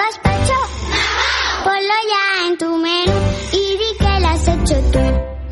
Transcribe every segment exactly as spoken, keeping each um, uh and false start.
gazpacho? Ponlo ya en tu menú y di que lo has hecho tú.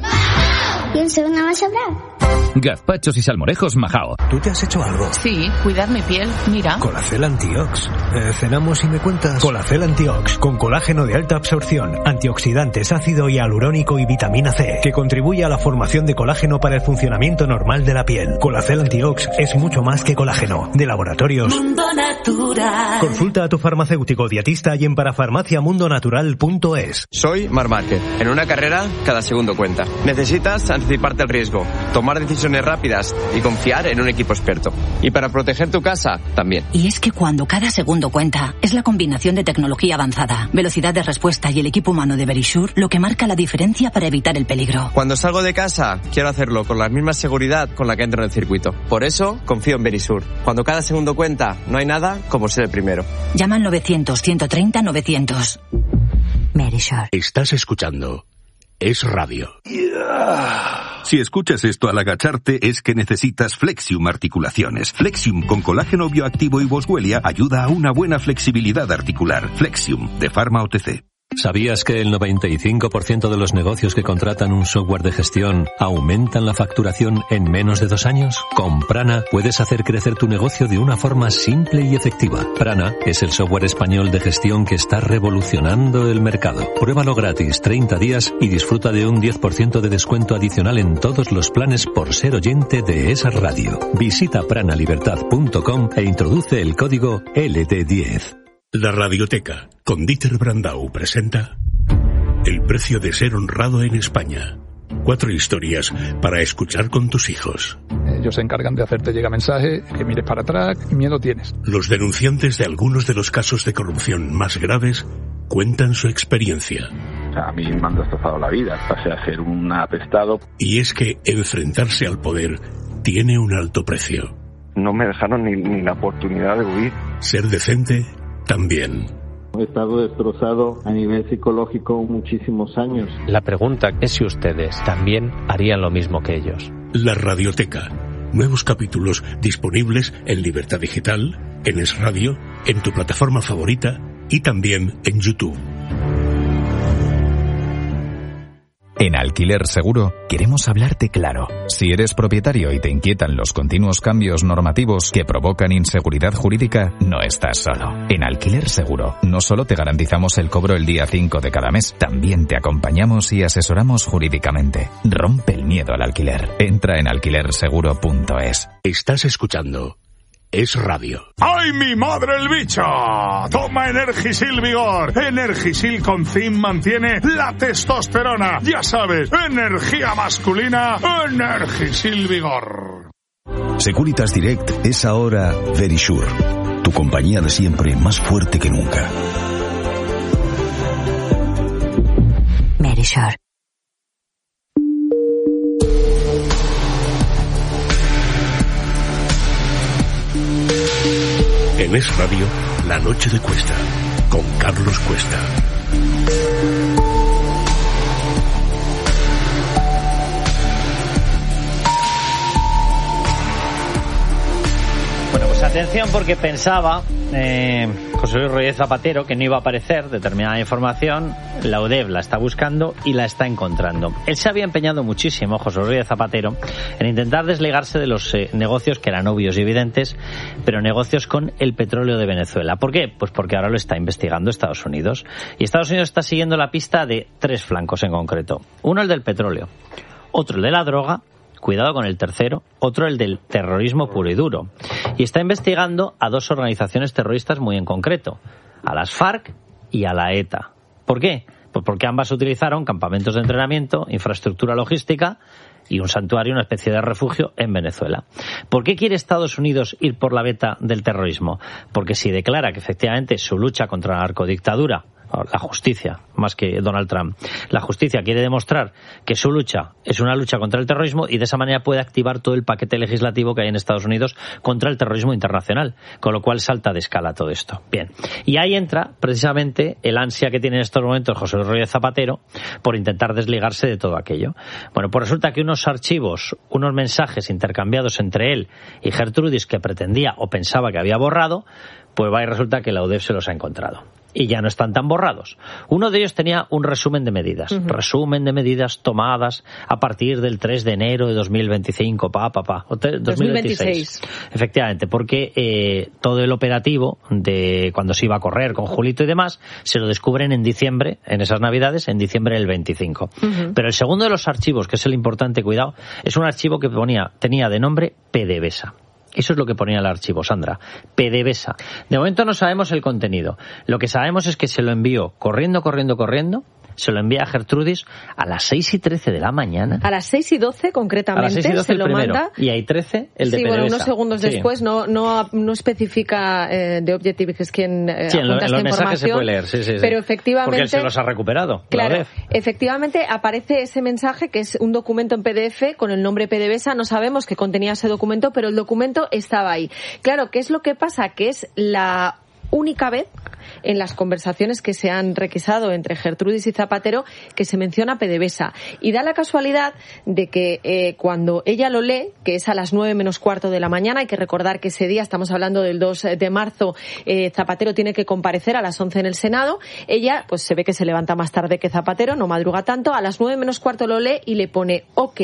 Y un segundo más sobrado. Gazpachos y salmorejos Majao. ¿Tú te has hecho algo? Sí, cuidar mi piel, mira. Colacel Antiox. Eh, cenamos y me cuentas. Colacel Antiox, con colágeno de alta absorción, antioxidantes, ácido hialurónico y vitamina C, que contribuye a la formación de colágeno para el funcionamiento normal de la piel. Colacel Antiox es mucho más que colágeno. De laboratorios Mundo Natural. Consulta a tu farmacéutico dietista y en parafarmacia mundo natural punto es. Soy Marc Márquez. En una carrera, cada segundo cuenta. Necesitas anticiparte al riesgo, tomar decisiones rápidas y confiar en un equipo experto. Y para proteger tu casa, también. Y es que cuando cada segundo cuenta, es la combinación de tecnología avanzada, velocidad de respuesta y el equipo humano de Verisure lo que marca la diferencia para evitar el peligro. Cuando salgo de casa, quiero hacerlo con la misma seguridad con la que entro en el circuito. Por eso, confío en Verisure. Cuando cada segundo cuenta, no hay nada como ser el primero. Llama al novecientos, ciento treinta, novecientos. Verisure. Estás escuchando Es Radio. Si escuchas esto al agacharte es que necesitas Flexium Articulaciones. Flexium con colágeno bioactivo y boswellia ayuda a una buena flexibilidad articular. Flexium, de Pharma O T C. ¿Sabías que el noventa y cinco por ciento de los negocios que contratan un software de gestión aumentan la facturación en menos de dos años? Con Prana puedes hacer crecer tu negocio de una forma simple y efectiva. Prana es el software español de gestión que está revolucionando el mercado. Pruébalo gratis treinta días y disfruta de un diez por ciento de descuento adicional en todos los planes por ser oyente de esa radio. Visita pranalibertad punto com e introduce el código L D diez. La Radioteca, con Dieter Brandau, presenta El precio de ser honrado en España. Cuatro historias para escuchar con tus hijos. Ellos se encargan de hacerte llegar mensaje, que mires para atrás, ¿qué miedo tienes? Los denunciantes de algunos de los casos de corrupción más graves cuentan su experiencia. O sea, a mí me han destrozado la vida, pasé a ser un apestado. Y es que enfrentarse al poder tiene un alto precio. No me dejaron ni, ni la oportunidad de huir. Ser decente también. He estado destrozado a nivel psicológico muchísimos años. La pregunta es si ustedes también harían lo mismo que ellos. La Radioteca. Nuevos capítulos disponibles en Libertad Digital, en Es Radio, en tu plataforma favorita y también en YouTube. En Alquiler Seguro queremos hablarte claro. Si eres propietario y te inquietan los continuos cambios normativos que provocan inseguridad jurídica, no estás solo. En Alquiler Seguro no solo te garantizamos el cobro el día cinco de cada mes, también te acompañamos y asesoramos jurídicamente. Rompe el miedo al alquiler. Entra en alquiler seguro punto es. Estás escuchando Es Radio. ¡Ay, mi madre el bicho! Toma Energisil Vigor. Energisil con zinc mantiene la testosterona. Ya sabes, energía masculina, Energisil Vigor. Securitas Direct es ahora Verisure, tu compañía de siempre más fuerte que nunca. Verisure. En Es Radio, La Noche de Cuesta, con Carlos Cuesta. Bueno, pues atención porque pensaba eh, José Luis Rodríguez Zapatero que no iba a aparecer determinada información. La U D E F la está buscando y la está encontrando. Él se había empeñado muchísimo, José Luis Rodríguez Zapatero, en intentar desligarse de los eh, negocios que eran obvios y evidentes, pero negocios con el petróleo de Venezuela. ¿Por qué? Pues porque ahora lo está investigando Estados Unidos. Y Estados Unidos está siguiendo la pista de tres flancos en concreto. Uno, el del petróleo. Otro, el de la droga. Cuidado con el tercero, otro el del terrorismo puro y duro. Y está investigando a dos organizaciones terroristas muy en concreto, a las FARC y a la ETA. ¿Por qué? Pues porque ambas utilizaron campamentos de entrenamiento, infraestructura logística y un santuario, una especie de refugio en Venezuela. ¿Por qué quiere Estados Unidos ir por la veta del terrorismo? Porque si declara que efectivamente su lucha contra la narcodictadura, la justicia, más que Donald Trump, la justicia quiere demostrar que su lucha es una lucha contra el terrorismo y de esa manera puede activar todo el paquete legislativo que hay en Estados Unidos contra el terrorismo internacional, con lo cual salta de escala todo esto. Bien, y ahí entra precisamente el ansia que tiene en estos momentos José Luis Rodríguez Zapatero por intentar desligarse de todo aquello. Bueno, pues resulta que unos archivos, unos mensajes intercambiados entre él y Gertrudis que pretendía o pensaba que había borrado, pues va y resulta que la U D E F se los ha encontrado. y ya no están tan borrados. Uno de ellos tenía un resumen de medidas. Uh-huh. Resumen de medidas tomadas a partir del tres de enero de dos mil veinticinco, pa, pa, pa, o te, dos mil veintiséis. dos mil veintiséis. Efectivamente, porque eh, todo el operativo de cuando se iba a correr con Julito y demás, se lo descubren en diciembre, en esas navidades, en diciembre del veinticinco. Uh-huh. Pero el segundo de los archivos, que es el importante, cuidado, es un archivo que ponía, tenía de nombre PDVSA. Eso es lo que ponía el archivo, Sandra. PDVSA. De momento no sabemos el contenido. Lo que sabemos es que se lo envió corriendo, corriendo, corriendo. Se lo envía a Gertrudis a las seis y trece de la mañana. A las seis y doce, concretamente, a las seis y doce se lo primero, manda. Y hay trece, el de sí, PDVSA. Bueno, unos segundos sí. después, no no no especifica eh, de Objective, que es quien eh, sí, en, lo, apunta en esta los mensajes se puede leer, sí, sí, sí. Pero efectivamente... Porque él se los ha recuperado. Claro, efectivamente aparece ese mensaje, que es un documento en P D F con el nombre PDVSA. No sabemos qué contenía ese documento, pero el documento estaba ahí. Claro, ¿qué es lo que pasa? Que es la única vez en las conversaciones que se han requisado entre Gertrudis y Zapatero que se menciona PDVSA. Y da la casualidad de que eh, cuando ella lo lee, que es a las nueve menos cuarto de la mañana, hay que recordar que ese día, estamos hablando del dos de marzo, eh, Zapatero tiene que comparecer a las once en el Senado. Ella, pues se ve que se levanta más tarde que Zapatero, no madruga tanto, a las nueve menos cuarto lo lee y le pone OK.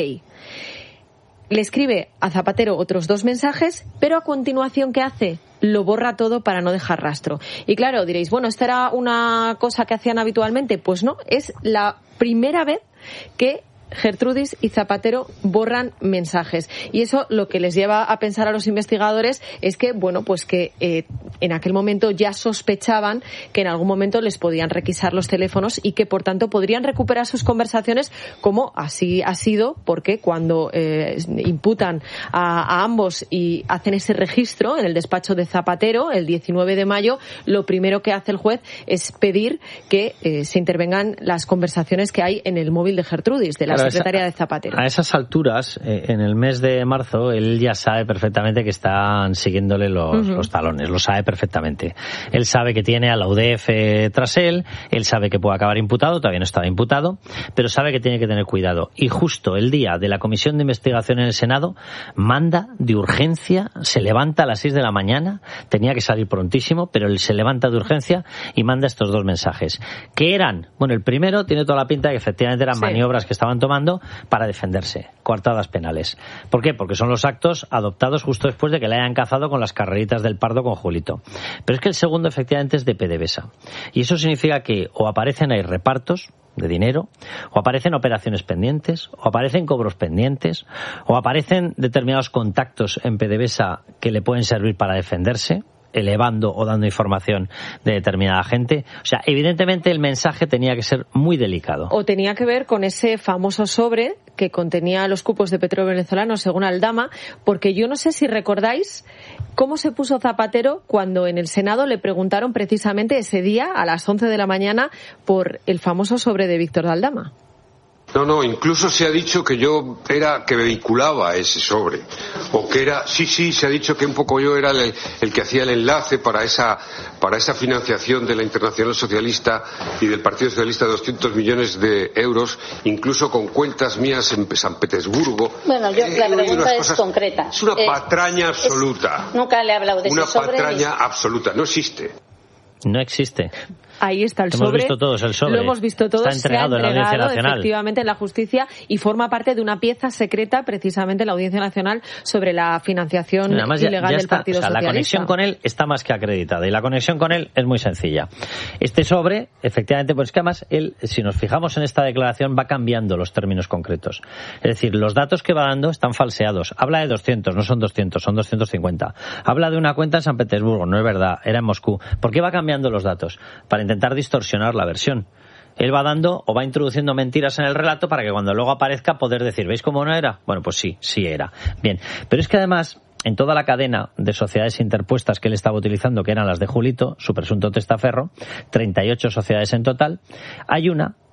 Le escribe a Zapatero otros dos mensajes, pero a continuación, ¿qué hace? Lo borra todo para no dejar rastro. Y claro, diréis, bueno, ¿esta era una cosa que hacían habitualmente? Pues no, es la primera vez que Gertrudis y Zapatero borran mensajes. Y eso lo que les lleva a pensar a los investigadores es que, bueno, pues que eh, en aquel momento ya sospechaban que en algún momento les podían requisar los teléfonos y que, por tanto, podrían recuperar sus conversaciones, como así ha sido, porque cuando eh, imputan a, a ambos y hacen ese registro en el despacho de Zapatero el diecinueve de mayo, lo primero que hace el juez es pedir que eh, se intervengan las conversaciones que hay en el móvil de Gertrudis, de la secretaria de Zapatero. A esas alturas, eh, en el mes de marzo, él ya sabe perfectamente que están siguiéndole los, uh-huh. los talones, lo sabe perfectamente. Él sabe que tiene a la U D F tras él, él sabe que puede acabar imputado, todavía no estaba imputado, pero sabe que tiene que tener cuidado. Y justo el día de la comisión de investigación en el Senado, manda de urgencia, se levanta a las seis de la mañana, tenía que salir prontísimo, pero él se levanta de urgencia y manda estos dos mensajes. ¿Qué eran? Bueno, el primero tiene toda la pinta de que efectivamente eran sí. maniobras que estaban tomando para defenderse, coartadas penales. ¿Por qué? Porque son los actos adoptados justo después de que le hayan cazado con las carreritas del Pardo con Julito. Pero es que el segundo efectivamente es de PDVSA. Y eso significa que o aparecen ahí repartos de dinero, o aparecen operaciones pendientes, o aparecen cobros pendientes, o aparecen determinados contactos en PDVSA que le pueden servir para defenderse, elevando o dando información de determinada gente. O sea, evidentemente el mensaje tenía que ser muy delicado. O tenía que ver con ese famoso sobre que contenía los cupos de petróleo venezolano, según Aldama, porque yo no sé si recordáis cómo se puso Zapatero cuando en el Senado le preguntaron precisamente ese día, a las once de la mañana, por el famoso sobre de Víctor de Aldama. No, no, incluso se ha dicho que yo era, que vehiculaba ese sobre, o que era, sí, sí, se ha dicho que un poco yo era el, el que hacía el enlace para esa, para esa financiación de la Internacional Socialista y del Partido Socialista de doscientos millones de euros, incluso con cuentas mías en San Petersburgo. Bueno, yo, la pregunta es cosas, concreta. Es una eh, patraña absoluta. Es, nunca le he hablado de una ese sobre. Una patraña absoluta, no existe. No existe. Ahí está el lo sobre. Hemos visto todos el sobre. Lo hemos visto todos. Está entregado, se ha entregado en la Audiencia Nacional. Efectivamente en la justicia y forma parte de una pieza secreta precisamente en la Audiencia Nacional sobre la financiación ilegal ya, ya del está, Partido o sea, Socialista. La conexión con él está más que acreditada y la conexión con él es muy sencilla. Este sobre, efectivamente, pues que además él, si nos fijamos en esta declaración, va cambiando los términos concretos. Es decir, los datos que va dando están falseados. Habla de doscientos, no son doscientos, son doscientos cincuenta. Habla de una cuenta en San Petersburgo, no es verdad, era en Moscú. ¿Por qué va cambiando los datos? Para intentar distorsionar la versión. Él va dando o va introduciendo mentiras en el relato para que cuando luego aparezca poder decir, ¿veis cómo no era? Bueno, pues sí, sí era. Bien, pero es que además, en toda la cadena de sociedades interpuestas que él estaba utilizando, que eran las de Julito, su presunto testaferro, treinta y ocho sociedades en total, hay una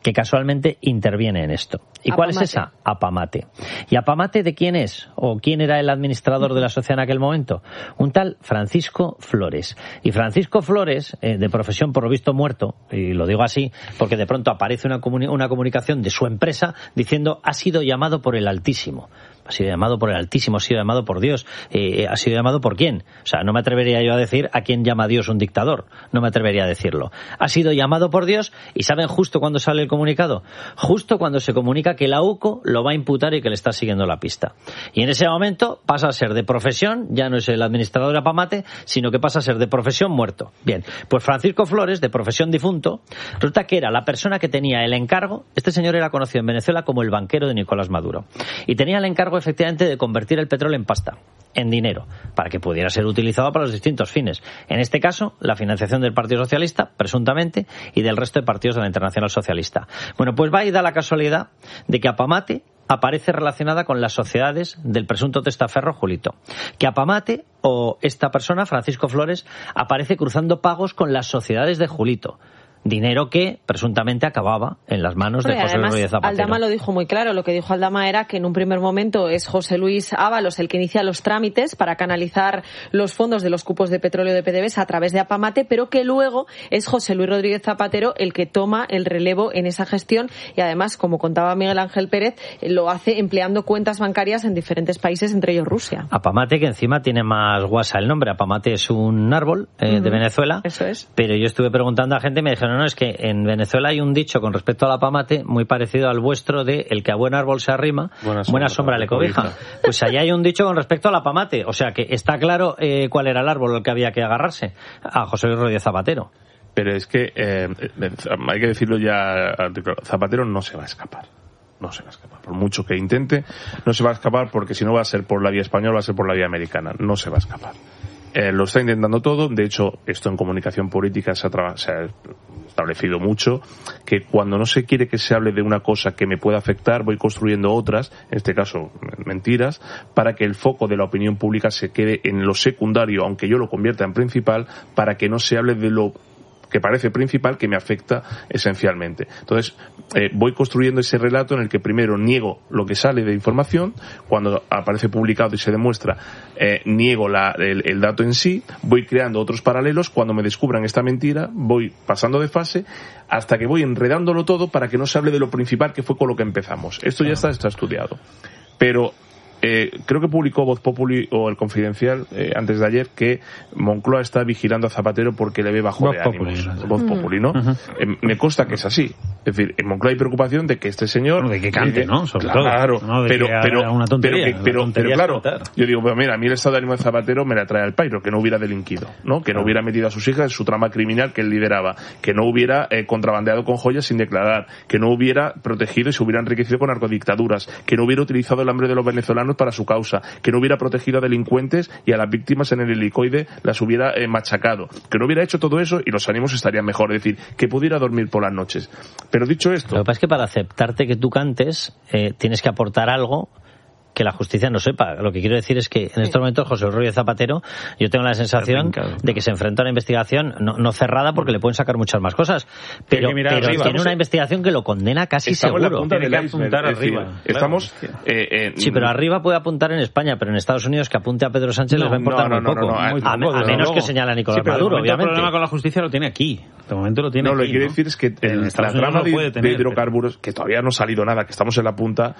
que casualmente interviene en esto. ¿Y cuál es esa? Apamate. ¿Y Apamate de quién es? ¿O quién era el administrador de la sociedad en aquel momento? Un tal Francisco Flores. Y Francisco Flores, eh, de profesión por lo visto muerto, y lo digo así porque de pronto aparece una, comuni- una comunicación de su empresa diciendo ha sido llamado por el Altísimo. Ha sido llamado por el Altísimo, ha sido llamado por Dios. Eh, ¿Ha sido llamado por quién? O sea, no me atrevería yo a decir a quién llama Dios un dictador. No me atrevería a decirlo. Ha sido llamado por Dios y ¿saben justo cuándo sale el comunicado? Justo cuando se comunica que la U C O lo va a imputar y que le está siguiendo la pista. Y en ese momento pasa a ser de profesión, ya no es el administrador de Apamate, sino que pasa a ser de profesión muerto. Bien, pues Francisco Flores, de profesión difunto, resulta que era la persona que tenía el encargo. Este señor era conocido en Venezuela como el banquero de Nicolás Maduro. Y tenía el encargo efectivamente de convertir el petróleo en pasta, en dinero, para que pudiera ser utilizado para los distintos fines. En este caso, la financiación del Partido Socialista, presuntamente, y del resto de partidos de la Internacional Socialista. Bueno, pues va y da la casualidad de que Apamate aparece relacionada con las sociedades del presunto testaferro Julito. Que Apamate, o esta persona, Francisco Flores, aparece cruzando pagos con las sociedades de Julito. Dinero que presuntamente acababa en las manos de José Luis Rodríguez Zapatero. Aldama lo dijo muy claro. Lo que dijo Aldama era que en un primer momento es José Luis Ábalos el que inicia los trámites para canalizar los fondos de los cupos de petróleo de PDVSA a través de Apamate, pero que luego es José Luis Rodríguez Zapatero el que toma el relevo en esa gestión y además, como contaba Miguel Ángel Pérez, lo hace empleando cuentas bancarias en diferentes países, entre ellos Rusia. Apamate, que encima tiene más guasa el nombre. Apamate es un árbol eh, uh-huh. de Venezuela. Eso es. Pero yo estuve preguntando a gente y me dijeron, no, no, es que en Venezuela hay un dicho con respecto al apamate muy parecido al vuestro de el que a buen árbol se arrima, buena sombra, buena sombra le cobija. Pues allá hay un dicho con respecto al apamate. O sea que está claro eh, cuál era el árbol al que había que agarrarse. A José Luis Rodríguez Zapatero. Pero es que, eh, hay que decirlo ya, Zapatero no se va a escapar. No se va a escapar. Por mucho que intente, no se va a escapar porque si no va a ser por la vía española, va a ser por la vía americana. No se va a escapar. Eh, lo está intentando todo. De hecho, esto en comunicación política se ha, tra- se ha establecido mucho, que cuando no se quiere que se hable de una cosa que me pueda afectar, voy construyendo otras, en este caso mentiras, para que el foco de la opinión pública se quede en lo secundario, aunque yo lo convierta en principal, para que no se hable de lo que parece principal, que me afecta esencialmente. Entonces, eh, voy construyendo ese relato en el que primero niego lo que sale de información, cuando aparece publicado y se demuestra, eh, niego la, el, el dato en sí, voy creando otros paralelos, cuando me descubran esta mentira, voy pasando de fase, hasta que voy enredándolo todo para que no se hable de lo principal, que fue con lo que empezamos. Esto ya está, está estudiado. Pero Eh, creo que publicó Voz Populi o El Confidencial eh, antes de ayer que Moncloa está vigilando a Zapatero porque le ve bajo Voz de Populi, ánimos. ¿no? Voz Populi, ¿no? Uh-huh. Eh, me consta que es así. Es decir, en Moncloa hay preocupación de que este señor... Bueno, de que cante, de, ¿no? Sobre claro, todo. No, de pero, que pero, una tontería, pero, que, pero, tontería pero claro, cantar. yo digo, pero mira, a mí el estado de ánimo de Zapatero me la trae al pairo, que no hubiera delinquido, ¿no? Que no hubiera metido a sus hijas en su trama criminal que él lideraba, que no hubiera eh, contrabandeado con joyas sin declarar, que no hubiera protegido y se hubiera enriquecido con narcodictaduras, que no hubiera utilizado el hambre de los venezolanos para su causa, que no hubiera protegido a delincuentes y a las víctimas en el helicoide las hubiera eh, machacado, que no hubiera hecho todo eso y los ánimos estarían mejor, es decir, que pudiera dormir por las noches. Pero dicho esto... Lo que pasa es que para aceptarte que tú cantes, eh, tienes que aportar algo que la justicia no sepa. Lo que quiero decir es que en estos momentos José Rodríguez Zapatero, yo tengo la sensación de que se enfrenta a una investigación no, no cerrada porque le pueden sacar muchas más cosas, pero, pero arriba, tiene una investigación que lo condena casi estamos seguro. En la punta Tiene del que iceberg, apuntar es decir, arriba. Estamos, claro. eh, eh, sí, pero arriba puede apuntar en España, pero en Estados Unidos que apunte a Pedro Sánchez no, les va a importar no, no, muy poco. No, no, no, muy a, poco a, a menos que señale a Nicolás sí, pero Maduro, de obviamente. El problema con la justicia lo tiene aquí. De momento lo tiene no, aquí. Lo que quiere ¿no? decir es que el, la trama de, tener, de hidrocarburos, pero... que todavía no ha salido nada, que estamos en la punta,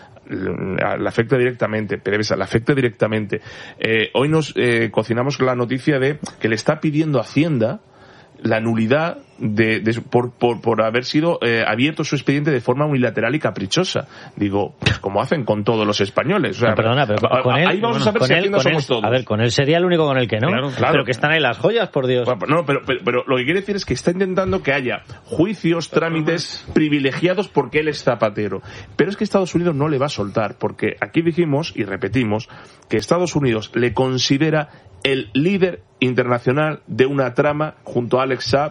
le afecta directamente, PDVSA le afecta directamente. Eh, hoy nos eh, cocinamos la noticia de que le está pidiendo Hacienda la nulidad de, de por, por, por haber sido eh, abierto su expediente de forma unilateral y caprichosa. Digo, pues como hacen con todos los españoles. O sea, no, perdona, pero con, con él, ahí vamos bueno, a saber con si él, aquí no con somos él, todos. A ver, con él sería el único con el que no. Claro, claro. Pero que están ahí las joyas, por Dios. Bueno, no, pero, pero, pero lo que quiere decir es que está intentando que haya juicios, trámites privilegiados porque él es Zapatero. Pero es que Estados Unidos no le va a soltar, porque aquí dijimos y repetimos que Estados Unidos le considera el líder internacional de una trama junto a Alex Saab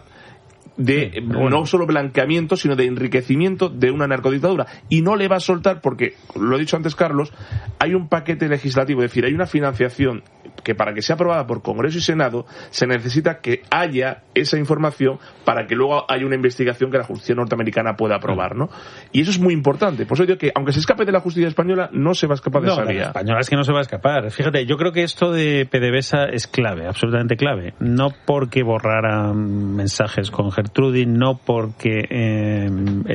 de sí, bueno. no solo blanqueamiento, sino de enriquecimiento de una narcodictadura. Y no le va a soltar porque, lo ha dicho antes Carlos, hay un paquete legislativo, es decir, hay una financiación que para que sea aprobada por Congreso y Senado se necesita que haya esa información para que luego haya una investigación que la justicia norteamericana pueda aprobar, ¿no? Y eso es muy importante. Por eso digo que aunque se escape de la justicia española, no se va a escapar de no, esa la vía. española es que no se va a escapar. Fíjate, yo creo que esto de PDVSA es clave, absolutamente clave. No porque borraran mensajes con Gertrudis, no porque eh,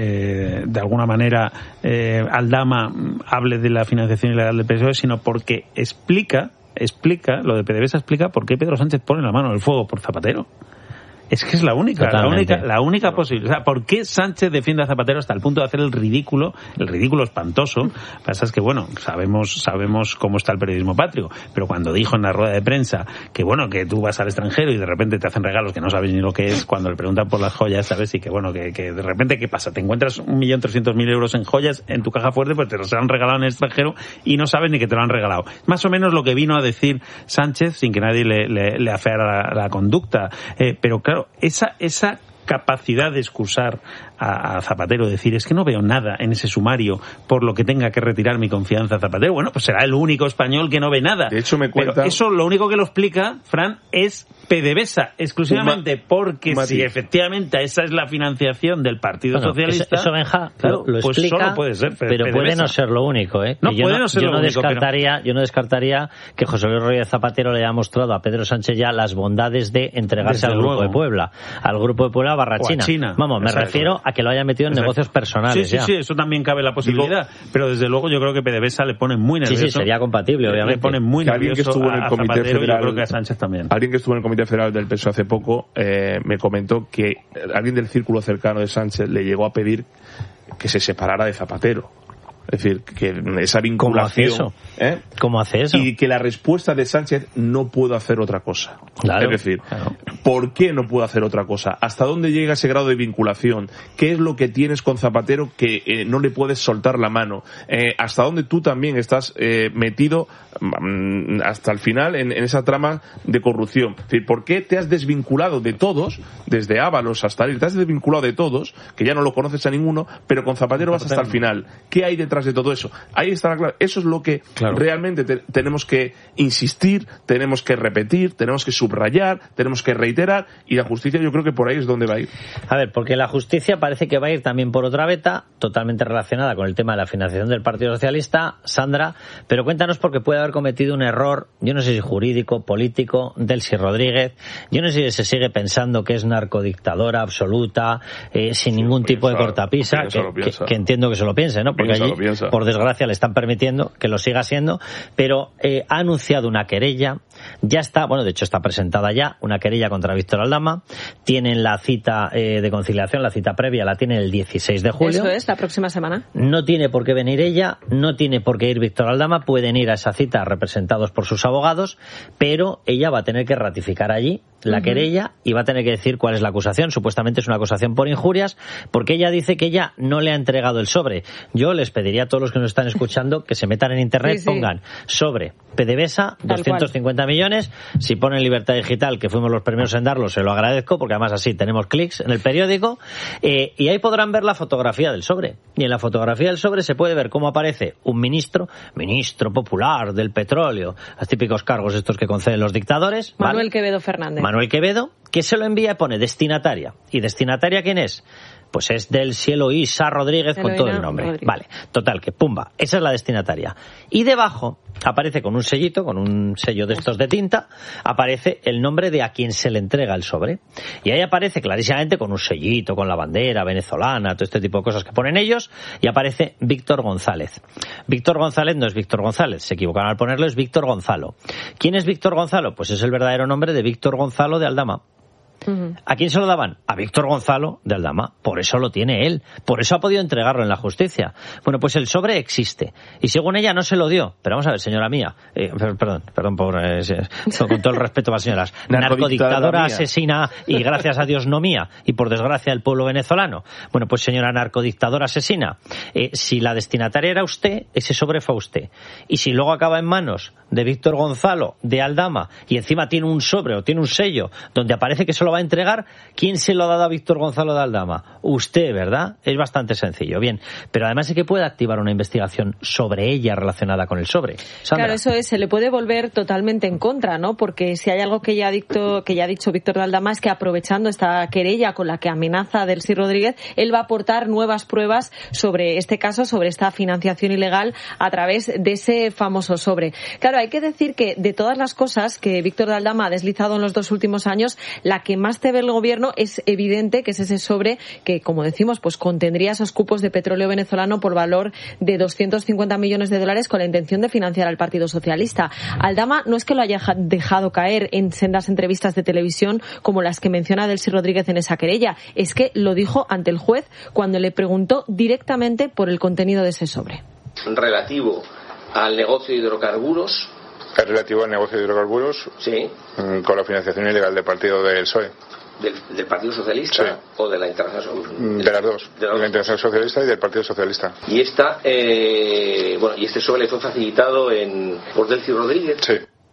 eh, de alguna manera eh, Aldama hable de la financiación ilegal del P S O E, sino porque explica, explica, lo de PDVSA explica por qué Pedro Sánchez pone la mano en el fuego por Zapatero. Es que es la única, Totalmente. la única, la única posibilidad. O sea, ¿por qué Sánchez defiende a Zapatero hasta el punto de hacer el ridículo, el ridículo espantoso? Pasa es que, bueno, sabemos, sabemos cómo está el periodismo patrio, pero cuando dijo en la rueda de prensa que, bueno, que tú vas al extranjero y de repente te hacen regalos que no sabes ni lo que es, cuando le preguntan por las joyas, ¿sabes? Y que, bueno, que, que de repente, ¿qué pasa? Te encuentras un millón trescientos mil euros en joyas en tu caja fuerte, pues te los han regalado en el extranjero y no sabes ni que te lo han regalado. Más o menos lo que vino a decir Sánchez, sin que nadie le, le, le afeara la, la conducta. Eh, pero claro, esa, esa capacidad de excusar a, a Zapatero, decir, es que no veo nada en ese sumario por lo que tenga que retirar mi confianza a Zapatero. Bueno, pues será el único español que no ve nada. De hecho, me cuenta... Pero eso lo único que lo explica, Fran, es PDVSA, exclusivamente, ma... porque Mati. si efectivamente esa es la financiación del Partido bueno, Socialista... Eso, Benja, claro, lo, lo pues explica, solo puede ser pero PDVSA. Puede no ser lo único, ¿eh? No, yo puede no, no ser yo lo no único, descartaría, pero... Yo no descartaría que José Luis Rodríguez Zapatero le haya mostrado a Pedro Sánchez ya las bondades de entregarse Desde al Grupo luego. de Puebla, al Grupo de Puebla barra China. China. Vamos, me Exacto. refiero a que lo haya metido en Exacto. negocios personales. Sí, sí, ya. sí, eso también cabe la posibilidad, Digo, pero desde luego yo creo que PDVSA le pone muy nervioso. Sí, sí, sería compatible, obviamente. Le pone muy que alguien que estuvo a, en el Comité Zapatero, Federal, yo creo que a Sánchez también. Alguien que estuvo en el Comité Federal del P S O E hace poco eh, me comentó que alguien del círculo cercano de Sánchez le llegó a pedir que se separara de Zapatero. Es decir, que esa vinculación... ¿Cómo hace eso? ¿eh? ¿Cómo hace eso? Y que la respuesta de Sánchez, no puedo hacer otra cosa. Claro, es decir, claro. ¿por qué no puedo hacer otra cosa? ¿Hasta dónde llega ese grado de vinculación? ¿Qué es lo que tienes con Zapatero que eh, no le puedes soltar la mano? Eh, ¿Hasta dónde tú también estás eh, metido mm, hasta el final en, en esa trama de corrupción? Es decir, ¿por qué te has desvinculado de todos, desde Ábalos hasta él, te has desvinculado de todos, que ya no lo conoces a ninguno, pero con Zapatero vas hasta el final? ¿Qué hay detrás de todo eso? Ahí está la clave. Eso es lo que claro. realmente te, tenemos que insistir, tenemos que repetir, tenemos que subrayar, tenemos que reiterar, y la justicia yo creo que por ahí es donde va a ir. A ver, porque la justicia parece que va a ir también por otra veta, totalmente relacionada con el tema de la financiación del Partido Socialista, Sandra, pero cuéntanos, porque puede haber cometido un error, yo no sé si jurídico, político, Delcy Rodríguez, yo no sé si se sigue pensando que es narcodictadora absoluta, eh, sin sí, ningún tipo piensa, de cortapisa, que, que, que entiendo que se lo piense, ¿no? Porque allí, por desgracia, le están permitiendo que lo siga siendo, pero eh, ha anunciado una querella, ya está, bueno, de hecho está presentada ya, una querella contra Víctor Aldama, tienen la cita eh, de conciliación, la cita previa la tienen el dieciséis de julio. Eso es, la próxima semana. No tiene por qué venir ella, no tiene por qué ir Víctor Aldama, pueden ir a esa cita representados por sus abogados, pero ella va a tener que ratificar allí la uh-huh. querella y va a tener que decir cuál es la acusación. Supuestamente es una acusación por injurias, porque ella dice que ella no le ha entregado el sobre. Yo les pediría a todos los que nos están escuchando que se metan en internet, sí, sí. pongan sobre PDVSA, doscientos cincuenta millones, si ponen Libertad Digital, que fuimos los primeros en darlo, se lo agradezco, porque además así tenemos clics en el periódico, eh, y ahí podrán ver la fotografía del sobre. Y en la fotografía del sobre se puede ver cómo aparece un ministro, ministro popular del petróleo, los típicos cargos estos que conceden los dictadores. Manuel ¿vale? Quevedo Fernández. Manuel Quevedo, que se lo envía y pone destinataria. ¿Y destinataria quién es? Pues es del Cielo Isa Rodríguez, Eloína, con todo el nombre. Rodríguez. Vale, total, que pumba, esa es la destinataria. Y debajo aparece con un sellito, con un sello de estos de tinta, aparece el nombre de a quien se le entrega el sobre. Y ahí aparece clarísimamente con un sellito, con la bandera venezolana, todo este tipo de cosas que ponen ellos, y aparece Víctor González. Víctor González no es Víctor González, se equivocaron al ponerlo, es Víctor Gonzalo. ¿Quién es Víctor Gonzalo? Pues es el verdadero nombre de Víctor Gonzalo de Aldama. Uh-huh. ¿A quién se lo daban? A Víctor Gonzalo de Aldama. Por eso lo tiene él. Por eso ha podido entregarlo en la justicia. Bueno, pues el sobre existe. Y según ella no se lo dio. Pero vamos a ver, señora mía. Eh, perdón, perdón por, eh, con todo el respeto a las señoras. Narcodictadora asesina y gracias a Dios no mía. Y por desgracia el pueblo venezolano. Bueno, pues señora narcodictadora asesina. Eh, si la destinataria era usted, ese sobre fue a usted. Y si luego acaba en manos de Víctor Gonzalo de Aldama y encima tiene un sobre o tiene un sello donde aparece que se lo lo va a entregar. ¿Quién se lo ha dado a Víctor Gonzalo de Aldama? Usted, ¿verdad? Es bastante sencillo. Bien, pero además es que puede activar una investigación sobre ella relacionada con el sobre. Sandra. Claro, eso es, se le puede volver totalmente en contra, ¿no? Porque si hay algo que ya ha dicho, que ya ha dicho Víctor de Aldama es que aprovechando esta querella con la que amenaza a Delcy Rodríguez, él va a aportar nuevas pruebas sobre este caso, sobre esta financiación ilegal a través de ese famoso sobre. Claro, hay que decir que de todas las cosas que Víctor de Aldama ha deslizado en los dos últimos años, la que más te ve el gobierno es evidente que es ese sobre que, como decimos, pues contendría esos cupos de petróleo venezolano por valor de doscientos cincuenta millones de dólares con la intención de financiar al Partido Socialista. Aldama no es que lo haya dejado caer en sendas entrevistas de televisión como las que menciona Delcy Rodríguez en esa querella, es que lo dijo ante el juez cuando le preguntó directamente por el contenido de ese sobre. Relativo al negocio de hidrocarburos. ¿Es relativo al negocio de hidrocarburos? Sí. Con la financiación ilegal del partido del P S O E. ¿Del, del Partido Socialista? Sí. ¿O de la Internacional? De las dos, de, de la Internacional Socialista y del Partido Socialista. Y esta, eh, bueno, y este sobre le fue facilitado en, por Delcy Rodríguez. Sí.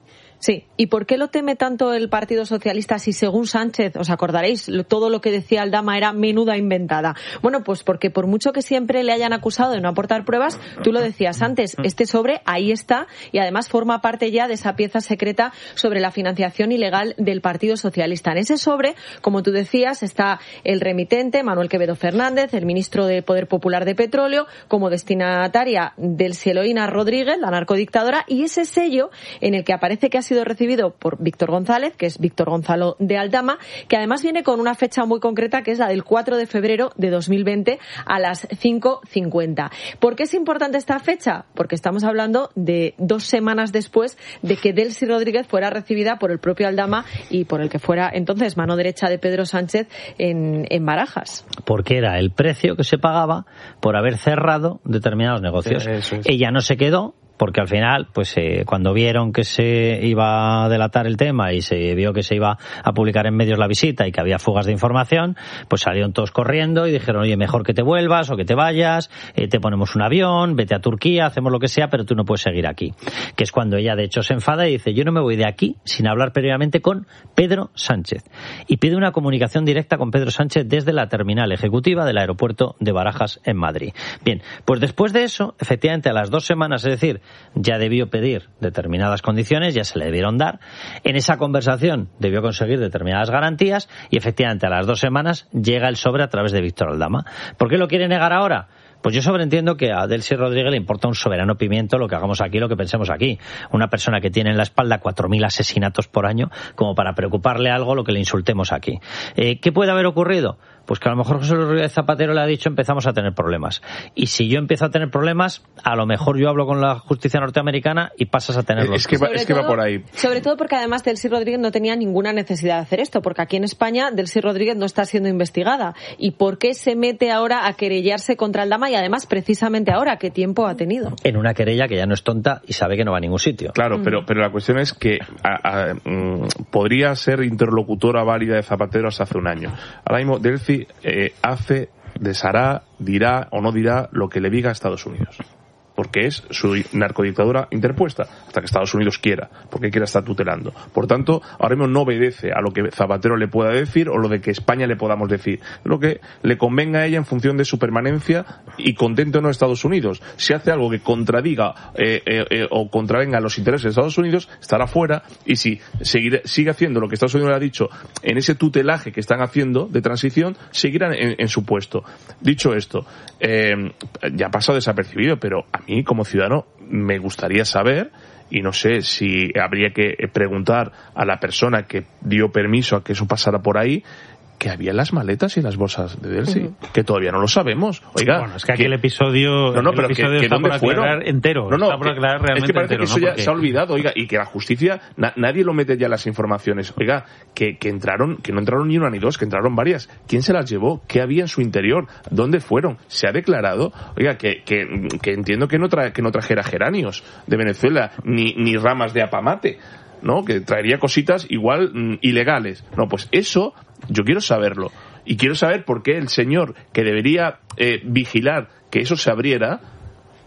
Sí, ¿y por qué lo teme tanto el Partido Socialista si según Sánchez, os acordaréis, todo lo que decía Aldama era menuda inventada? Bueno, pues porque por mucho que siempre le hayan acusado de no aportar pruebas, tú lo decías antes, este sobre ahí está y además forma parte ya de esa pieza secreta sobre la financiación ilegal del Partido Socialista. En ese sobre, como tú decías, está el remitente, Manuel Quevedo Fernández, el ministro de Poder Popular de Petróleo, como destinataria Delcy Eloína Rodríguez, la narcodictadora, y ese sello en el que aparece que ha sido recibido por Víctor González, que es Víctor Gonzalo de Aldama, que además viene con una fecha muy concreta, que es la del cuatro de febrero de dos mil veinte a las cinco cincuenta. ¿Por qué es importante esta fecha? Porque estamos hablando de dos semanas después de que Delcy Rodríguez fuera recibida por el propio Aldama y por el que fuera entonces mano derecha de Pedro Sánchez en, en Barajas. Porque era el precio que se pagaba por haber cerrado determinados negocios. Eso es. Ella no se quedó, porque al final, pues eh, cuando vieron que se iba a delatar el tema y se vio que se iba a publicar en medios la visita y que había fugas de información, pues salieron todos corriendo y dijeron, oye, mejor que te vuelvas o que te vayas, eh, te ponemos un avión, vete a Turquía, hacemos lo que sea, pero tú no puedes seguir aquí. Que es cuando ella, de hecho, se enfada y dice, yo no me voy de aquí sin hablar previamente con Pedro Sánchez. Y pide una comunicación directa con Pedro Sánchez desde la terminal ejecutiva del aeropuerto de Barajas en Madrid. Bien, pues después de eso, efectivamente, a las dos semanas, es decir, ya debió pedir determinadas condiciones, ya se le debieron dar. En esa conversación debió conseguir determinadas garantías y efectivamente a las dos semanas llega el sobre a través de Víctor Aldama. ¿Por qué lo quiere negar ahora? Pues yo sobreentiendo que a Delcy Rodríguez le importa un soberano pimiento lo que hagamos aquí, lo que pensemos aquí. Una persona que tiene en la espalda cuatro mil asesinatos por año, como para preocuparle algo lo que le insultemos aquí. Eh, ¿Qué puede haber ocurrido? Pues que a lo mejor José Luis Rodríguez Zapatero le ha dicho empezamos a tener problemas. Y si yo empiezo a tener problemas, a lo mejor yo hablo con la justicia norteamericana y pasas a tenerlos. Es que va, es que va por ahí. Sobre todo porque además Delcy Rodríguez no tenía ninguna necesidad de hacer esto, porque aquí en España Delcy Rodríguez no está siendo investigada. ¿Y por qué se mete ahora a querellarse contra Aldama y además precisamente ahora? ¿Qué tiempo ha tenido? En una querella que ya no es tonta y sabe que no va a ningún sitio. Claro, mm. pero, pero la cuestión es que a, a, mm, podría ser interlocutora válida de Zapatero hasta hace un año. Ahora mismo Delcy eh, hace, deshará, dirá o no dirá lo que le diga a Estados Unidos. Porque es su narcodictadura interpuesta, hasta que Estados Unidos quiera, porque quiera estar tutelando. Por tanto, ahora mismo no obedece a lo que Zapatero le pueda decir o lo de que España le podamos decir. Lo que le convenga a ella en función de su permanencia y contento o no Estados Unidos. Si hace algo que contradiga eh, eh, eh, o contravenga los intereses de Estados Unidos, estará fuera, y si seguir, sigue haciendo lo que Estados Unidos le ha dicho en ese tutelaje que están haciendo de transición, seguirán en, en su puesto. Dicho esto, eh, ya ha pasado desapercibido, pero a mí como ciudadano me gustaría saber, y no sé si habría que preguntar a la persona que dio permiso a que eso pasara por ahí, que había en las maletas y las bolsas de Delcy, uh-huh. que todavía no lo sabemos. Oiga, bueno, es que aquí que, el episodio, no, no, pero el episodio que, está que por aclarar entero. No, no, está por aclarar realmente es que parece entero, que eso ¿no? ya Porque... se ha olvidado, oiga, y que la justicia, na, nadie lo mete ya las informaciones. Oiga, que, que entraron, que no entraron ni una ni dos, que entraron varias. ¿Quién se las llevó? ¿Qué había en su interior? ¿Dónde fueron? ¿Se ha declarado? Oiga, que, que, que entiendo que no, tra, que no trajera geranios de Venezuela, ni, ni ramas de apamate, ¿no? Que traería cositas igual mm, ilegales. No, pues eso yo quiero saberlo. Y quiero saber por qué el señor que debería eh, vigilar que eso se abriera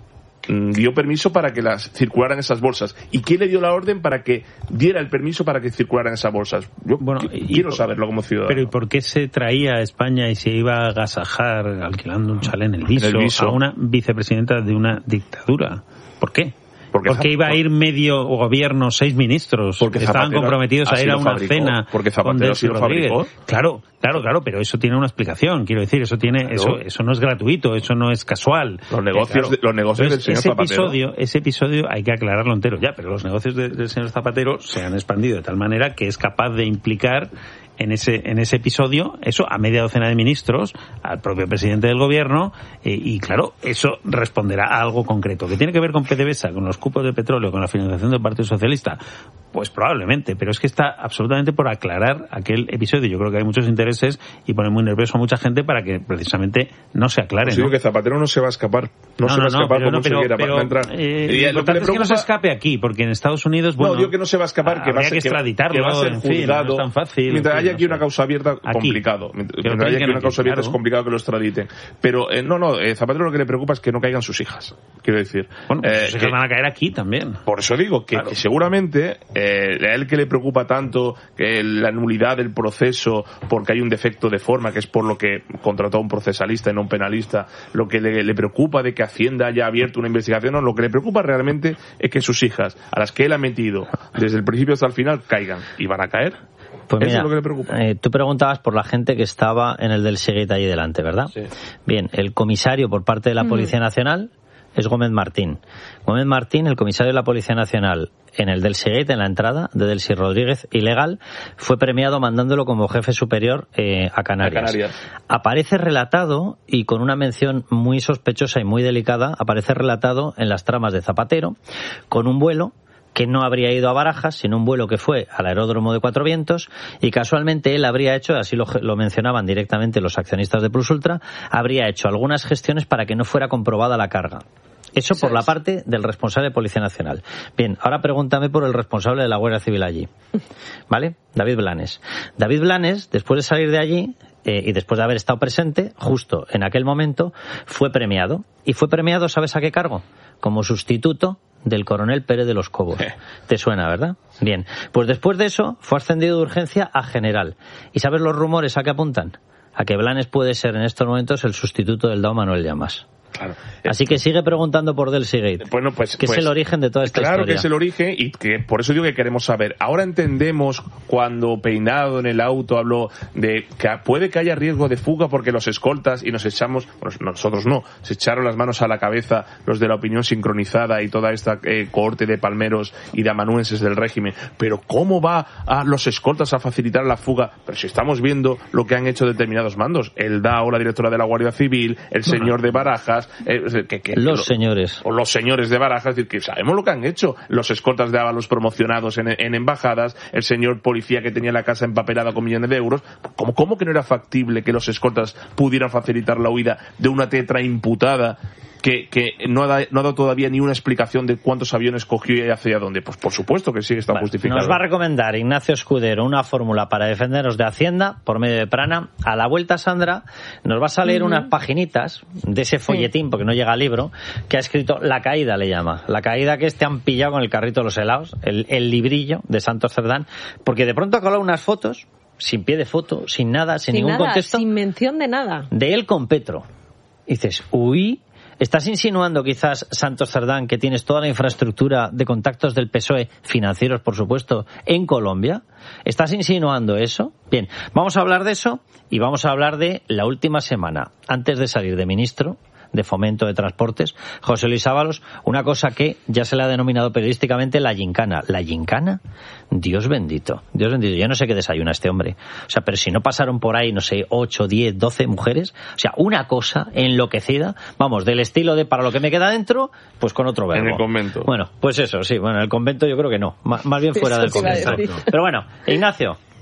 dio permiso para que las circularan esas bolsas. ¿Y quién le dio la orden para que diera el permiso para que circularan esas bolsas? Yo bueno, quiero saberlo como ciudadano. Pero ¿y por qué se traía a España y se iba a agasajar alquilando un chalet en el Viso, en el Viso. a una vicepresidenta de una dictadura? ¿Por qué? Porque, porque iba a ir medio gobierno, seis ministros porque que estaban comprometidos a ir a una fabricó, cena porque Zapatero sí lo fabricó. Claro, claro, claro, pero eso tiene una explicación, quiero decir, eso tiene, claro. eso, eso no es gratuito, eso no es casual. Los negocios, claro. de, los negocios Entonces, del señor ese Zapatero. Episodio, ese episodio hay que aclararlo entero ya, pero los negocios de, del señor Zapatero se han expandido de tal manera que es capaz de implicar en ese en ese episodio, eso a media docena de ministros, al propio presidente del gobierno, eh, y claro, eso responderá a algo concreto. ¿Que tiene que ver con PDVSA, con los cupos de petróleo, con la financiación del Partido Socialista? Pues probablemente, pero es que está absolutamente por aclarar aquel episodio. Yo creo que hay muchos intereses y pone muy nervioso a mucha gente para que precisamente no se aclare. Pues digo ¿no? que Zapatero no se va a escapar. No, no se no, va a escapar no, como no, pero, pero, pero, para entrar. Eh, lo importante es que no se escape aquí, porque en Estados Unidos, bueno... No, digo que no se va a escapar, que va a ser, que extraditarlo, que va a ser en juzgado. Fin, no es tan fácil. Mientras en haya fin, aquí no una sé. causa abierta, Aquí. complicado. Mientras haya aquí una causa abierta, claro. es complicado que lo extraditen. Pero, eh, no, no, eh, Zapatero lo que le preocupa es que no caigan sus hijas. Quiero decir... Bueno, pues eh, sus hijas que, van a caer aquí también. Por eso digo que, claro. que seguramente eh, a él que le preocupa tanto que la nulidad del proceso porque hay un defecto de forma, que es por lo que contrató a un procesalista y no un penalista, lo que le, le preocupa de que Hacienda haya abierto una investigación, no, lo que le preocupa realmente es que sus hijas, a las que él ha metido desde el principio hasta el final, caigan. ¿Y van a caer? Pues Eso mira, es lo que le preocupa. Eh, tú preguntabas por la gente que estaba en el del Seguit allí delante, ¿verdad? Sí. Bien, el comisario por parte de la Policía Nacional es Gómez Martín. Gómez Martín, el comisario de la Policía Nacional, en el del Seguit, en la entrada de Delcy Rodríguez, ilegal, fue premiado mandándolo como jefe superior eh, a, Canarias. a Canarias. Aparece relatado, y con una mención muy sospechosa y muy delicada, aparece relatado en las tramas de Zapatero, con un vuelo que no habría ido a Barajas, sino un vuelo que fue al aeródromo de Cuatro Vientos, y casualmente él habría hecho, así lo, lo mencionaban directamente los accionistas de Plus Ultra, habría hecho algunas gestiones para que no fuera comprobada la carga. Eso por la parte del responsable de Policía Nacional. Bien, ahora pregúntame por el responsable de la Guardia Civil allí. ¿Vale? David Blanes. David Blanes, después de salir de allí, eh, y después de haber estado presente, justo en aquel momento, fue premiado. Y fue premiado, ¿sabes a qué cargo? Como sustituto del coronel Pérez de los Cobos. Te suena, ¿verdad? Bien. Pues después de eso, fue ascendido de urgencia a general. ¿Y sabes los rumores a qué apuntan? A que Blanes puede ser en estos momentos el sustituto del Dao Manuel Llamas. Claro. Así que sigue preguntando por Delcy Gate. Bueno, pues, que pues, es el origen de toda esta claro historia. Claro que es el origen, y que por eso digo que queremos saber. Ahora entendemos cuando Peinado en el auto habló de que puede que haya riesgo de fuga porque los escoltas, y nos echamos, bueno, nosotros no, se echaron las manos a la cabeza los de la opinión sincronizada y toda esta eh, cohorte de palmeros y de amanuenses del régimen. Pero ¿cómo va a los escoltas a facilitar la fuga? Pero si estamos viendo lo que han hecho determinados mandos, el Dao, la directora de la Guardia Civil, el señor de Barajas, eh, que, que, los que lo, señores o los señores de Barajas, es decir, que sabemos lo que han hecho, los escoltas de Ábalos promocionados en, en embajadas, el señor policía que tenía la casa empapelada con millones de euros. ¿Cómo, cómo que no era factible que los escoltas pudieran facilitar la huida de una tetra imputada que, que no, ha da, no ha dado todavía ni una explicación de cuántos aviones cogió y hacia dónde? Pues por supuesto que sí que está bueno, justificado. Nos va a recomendar Ignacio Escudero una fórmula para defendernos de Hacienda por medio de Prana. A la vuelta, Sandra, nos vas a leer uh-huh. unas paginitas de ese folletín, sí. porque no llega al libro, que ha escrito La Caída, le llama. La Caída, que es te han pillado con el carrito de los helados, el, el librillo de Santos Cerdán, porque de pronto ha colado unas fotos, sin pie de foto, sin nada, sin, sin ningún nada, contexto. Sin mención de nada. De él con Petro. Y dices, uy... ¿Estás insinuando quizás, Santos Cerdán, que tienes toda la infraestructura de contactos del P S O E, financieros por supuesto, en Colombia? ¿Estás insinuando eso? Bien, vamos a hablar de eso y vamos a hablar de la última semana, antes de salir de ministro de Fomento de Transportes, José Luis Ábalos, una cosa que ya se le ha denominado periodísticamente la gincana. ¿La gincana? Dios bendito, Dios bendito. Yo no sé qué desayuna este hombre. O sea, pero si no pasaron por ahí, no sé, ocho, diez, doce mujeres, o sea, una cosa enloquecida, vamos, del estilo de para lo que me queda dentro, pues con otro verbo. En el convento. Bueno, pues eso, sí, bueno, en el convento yo creo que no, más bien fuera del convento. Pero bueno, Ignacio,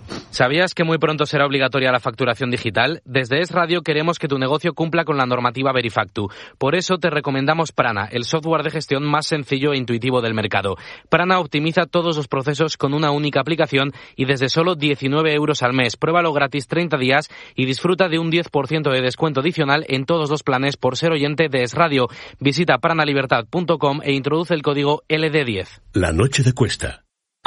¿Sabías que muy pronto será obligatoria la facturación digital? Desde Es Radio queremos que tu negocio cumpla con la normativa Verifactu. Por eso te recomendamos Prana, el software de gestión más sencillo e intuitivo del mercado. Prana optimiza todos los procesos con una única aplicación y desde solo diecinueve euros al mes. Pruébalo gratis treinta días y disfruta de un diez por ciento de descuento adicional en todos los planes por ser oyente de Es Radio. Visita pranalibertad punto com e introduce el código L D diez. La noche de Cuesta.